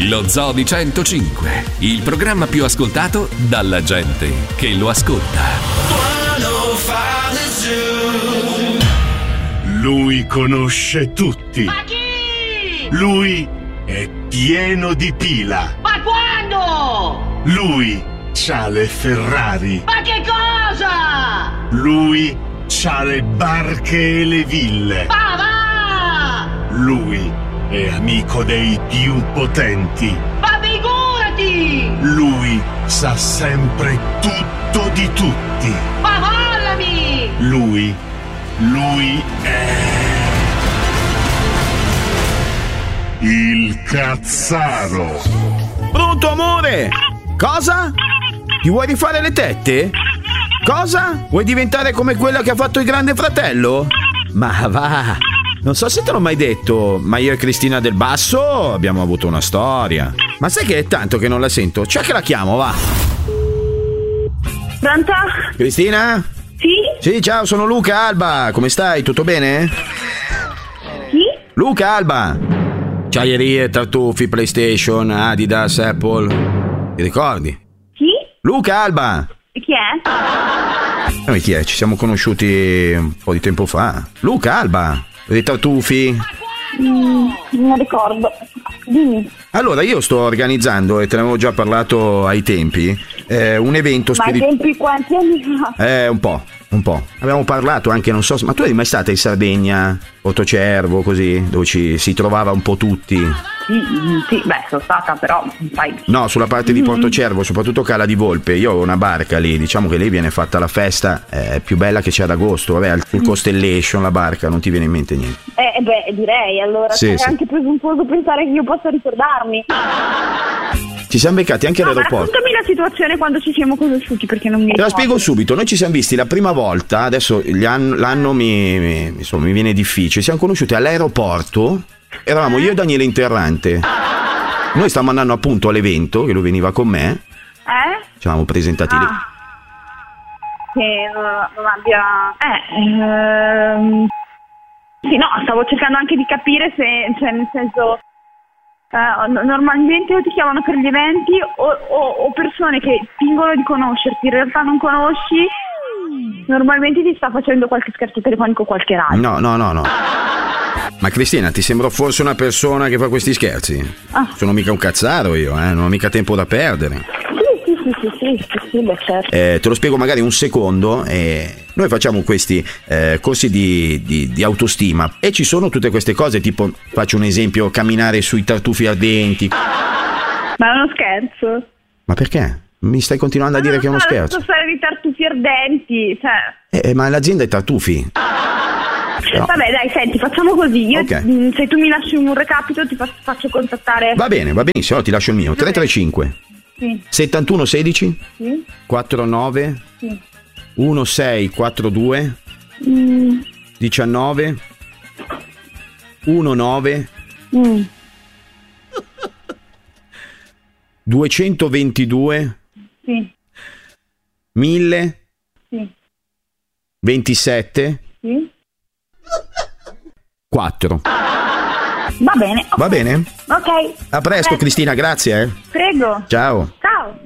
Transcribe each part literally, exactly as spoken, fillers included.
Lo Zoo di centocinque, il programma più ascoltato dalla gente che lo ascolta. Lui conosce tutti. Ma chi? Lui è pieno di pila. Ma quando? Lui c'ha le Ferrari. Ma che cosa? Lui c'ha le barche e le ville. Ma va! Lui è amico dei più potenti. Ma figurati! Lui sa sempre tutto di tutti. Ma mollami! Lui, lui è il Cazzaro. Pronto, amore? Cosa? Ti vuoi rifare le tette? Cosa? Vuoi diventare come quella che ha fatto il Grande Fratello? Ma va! Non so se te l'ho mai detto, ma io e Cristina Del Basso abbiamo avuto una storia. Ma sai che è tanto che non la sento? C'è che la chiamo, va! Pronto? Cristina? Sì? Sì, ciao, sono Luca Alba. Come stai? Tutto bene? Chi? Luca Alba! Ciaierie, tartufi, PlayStation, Adidas, Apple. Ti ricordi? Chi? Luca Alba! E chi è? Noi chi è? Ci siamo conosciuti un po' di tempo fa. Luca Alba! Dei tartufi? Mm, non ricordo. Dimmi. Allora, io sto organizzando, e te ne avevo già parlato ai tempi, eh, un evento Ma ai spirituale. tempi quanti anni fa? Eh, un po', un po'. Abbiamo parlato anche, non so, ma tu eri mai stata in Sardegna, Portocervo, così, dove ci si trovava un po' tutti? Sì, sì, beh, sono stata, però, sai. No, sulla parte di Portocervo, soprattutto Cala di Volpe. Io ho una barca lì, diciamo che lì viene fatta la festa eh, più bella che c'è ad agosto. Vabbè, sul Constellation, la barca, non ti viene in mente niente. Eh, beh, direi, allora, Sì, è sì. anche presuntuoso pensare che io possa ricordarmi. Ci siamo beccati anche No, ma all'aeroporto. raccontami la situazione quando ci siamo conosciuti, perché non mi Te la ricordo. spiego subito. Noi ci siamo visti la prima volta, adesso gli ann- l'anno mi, mi, insomma, mi viene difficile. Ci siamo conosciuti all'aeroporto, eravamo io e Daniele Interrante. Noi stavamo andando appunto all'evento, che lui veniva con me, Eh? ci eravamo presentati lì. Ah. Che non, non abbia... Eh, ehm... Sì, no, stavo cercando anche di capire se, cioè, nel senso... eh, no- normalmente o ti chiamano per gli eventi o, o, o persone che fingono di conoscerti, in realtà non conosci, normalmente ti sta facendo qualche scherzo telefonico, qualche radio. No, no, no, no. Ma Cristina, ti sembro forse una persona che fa questi scherzi? Ah. Sono mica un cazzaro io, eh? Non ho mica tempo da perdere. Sì, sì, sì, sì, sì, sì, sì, beh, certo. Eh, te lo spiego magari un secondo. Eh, noi facciamo questi eh, corsi di, di, di autostima e ci sono tutte queste cose, tipo, faccio un esempio, camminare sui tartufi ardenti. Ma è uno scherzo? Ma perché? Mi stai continuando a dire che è uno scherzo? Questa storia di tartufi ardenti, cioè... Eh, ma l'azienda è tartufi. No. Vabbè, dai, senti, facciamo così. Io, Ok. mh, se tu mi lasci un recapito, ti fa- faccio contattare. Va bene, va benissimo, allora ti lascio il mio. tre tre cinque Sì, settantuno sedici sì, quarantanove sì. diciassette quarantadue Mm, diciannove diciannove mm. duecentoventidue Sì, mille sì, ventisette sì. quattro. Va bene. Va bene? Ok. A presto Eh, Cristina, grazie eh. Prego. Ciao. Ciao.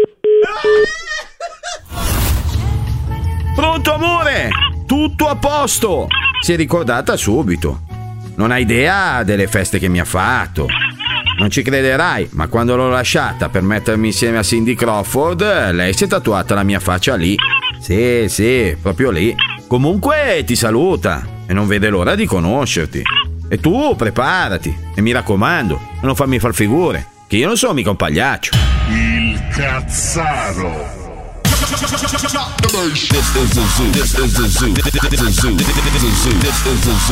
Pronto amore? Tutto a posto. Si è ricordata subito. Non hai idea delle feste che mi ha fatto. Non ci crederai, ma quando l'ho lasciata per mettermi insieme a Cindy Crawford, lei si è tatuata la mia faccia lì. Sì, sì, proprio lì. Comunque ti saluta e non vede l'ora di conoscerti. E tu preparati e mi raccomando, non farmi far figure, che io non sono mica un pagliaccio. Il Cazzaro. This is the zoo. This is the zoo. This is the zoo. This is the zoo. This is the zoo.